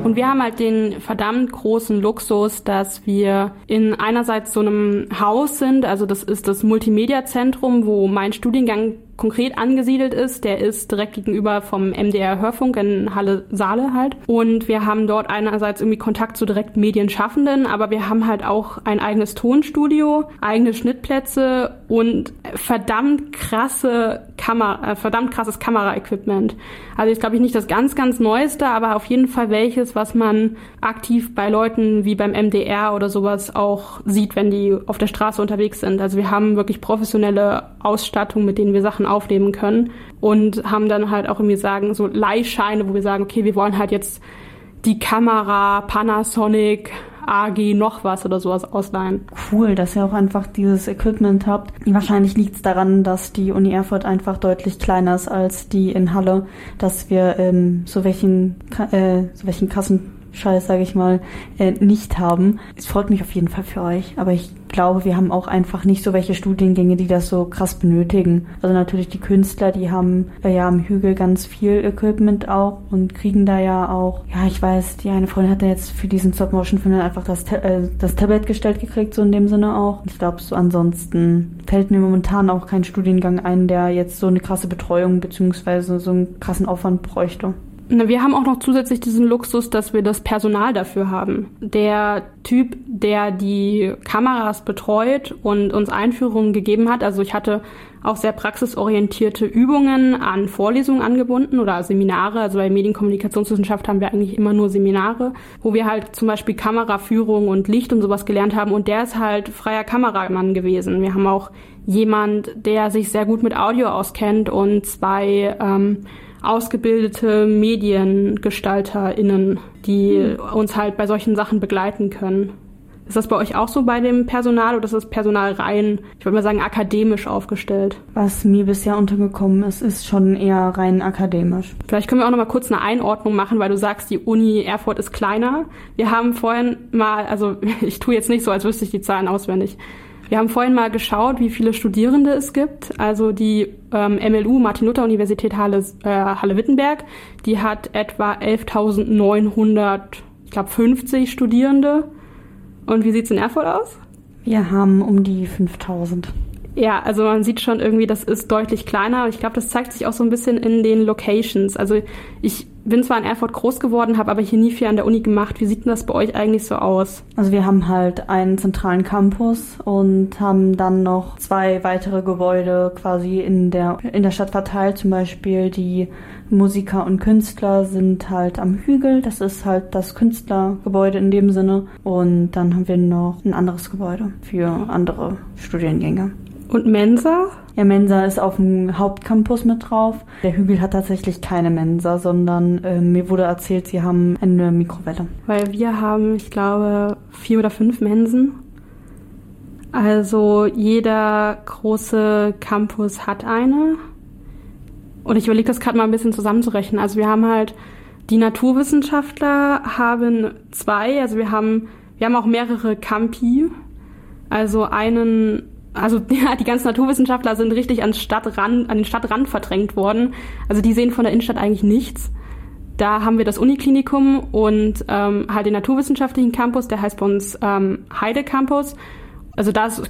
Und wir haben halt den verdammt großen Luxus, dass wir in einerseits so einem Haus sind, also das ist das Multimedia-Zentrum, wo mein Studiengang konkret angesiedelt ist. Der ist direkt gegenüber vom MDR Hörfunk in Halle-Saale halt. Und wir haben dort einerseits irgendwie Kontakt zu direkt Medienschaffenden, aber wir haben halt auch ein eigenes Tonstudio, eigene Schnittplätze und verdammt krasses Kameraequipment. Also jetzt glaube ich nicht das ganz, ganz Neueste, aber auf jeden Fall welches, was man aktiv bei Leuten wie beim MDR oder sowas auch sieht, wenn die auf der Straße unterwegs sind. Also wir haben wirklich professionelle Ausstattung, mit denen wir Sachen aufnehmen können und haben dann halt auch irgendwie so Leihscheine, wo wir sagen, okay, wir wollen halt jetzt die Kamera Panasonic AG noch was oder sowas ausleihen. Cool, dass ihr auch einfach dieses Equipment habt. Wahrscheinlich liegt es daran, dass die Uni Erfurt einfach deutlich kleiner ist als die in Halle, dass wir so welchen krassen Scheiß, sage ich mal, nicht haben. Es freut mich auf jeden Fall für euch, aber ich glaube, wir haben auch einfach nicht so welche Studiengänge, die das so krass benötigen. Also natürlich die Künstler, die haben ja am Hügel ganz viel Equipment auch und kriegen da ja auch, ja, ich weiß, die eine Freundin hat ja jetzt für diesen Stop-Motion-Film dann einfach das Tablet gestellt gekriegt, so in dem Sinne auch. Ich glaube, so ansonsten fällt mir momentan auch kein Studiengang ein, der jetzt so eine krasse Betreuung beziehungsweise so einen krassen Aufwand bräuchte. Wir haben auch noch zusätzlich diesen Luxus, dass wir das Personal dafür haben. Der Typ, der die Kameras betreut und uns Einführungen gegeben hat, also ich hatte auch sehr praxisorientierte Übungen an Vorlesungen angebunden oder Seminare. Also bei Medienkommunikationswissenschaft haben wir eigentlich immer nur Seminare, wo wir halt zum Beispiel Kameraführung und Licht und sowas gelernt haben. Und der ist halt freier Kameramann gewesen. Wir haben auch jemand, der sich sehr gut mit Audio auskennt und 2 ausgebildete MediengestalterInnen, die uns halt bei solchen Sachen begleiten können. Ist das bei euch auch so bei dem Personal oder ist das Personal rein, ich würde mal sagen, akademisch aufgestellt? Was mir bisher untergekommen ist, ist schon eher rein akademisch. Vielleicht können wir auch noch mal kurz eine Einordnung machen, weil du sagst, die Uni Erfurt ist kleiner. Wir haben vorhin mal, also ich tue jetzt nicht so, als wüsste ich die Zahlen auswendig. Wir haben vorhin mal geschaut, wie viele Studierende es gibt. Also die MLU, Martin-Luther-Universität Halle-Wittenberg, die hat etwa 11.950 Studierende. Und wie sieht's in Erfurt aus? Wir haben um die 5.000. Ja, also man sieht schon irgendwie, das ist deutlich kleiner. Ich glaube, das zeigt sich auch so ein bisschen in den Locations. Also ich bin zwar in Erfurt groß geworden, habe aber hier nie viel an der Uni gemacht. Wie sieht denn das bei euch eigentlich so aus? Also wir haben halt einen zentralen Campus und haben dann noch 2 weitere Gebäude quasi in der Stadt verteilt. Zum Beispiel die Musiker und Künstler sind halt am Hügel. Das ist halt das Künstlergebäude in dem Sinne. Und dann haben wir noch ein anderes Gebäude für andere Studiengänge. Und Mensa? Ja, Mensa ist auf dem Hauptcampus mit drauf. Der Hügel hat tatsächlich keine Mensa, sondern mir wurde erzählt, sie haben eine Mikrowelle. Weil wir haben, ich glaube, 4 oder 5 Mensen. Also jeder große Campus hat eine. Und ich überlege das gerade mal ein bisschen zusammenzurechnen. Also wir haben halt, die Naturwissenschaftler haben 2, also wir haben auch mehrere Campi. Die ganzen Naturwissenschaftler sind richtig an den Stadtrand verdrängt worden. Also die sehen von der Innenstadt eigentlich nichts. Da haben wir das Uniklinikum und halt den naturwissenschaftlichen Campus, der heißt bei uns Heide Campus. Also da ist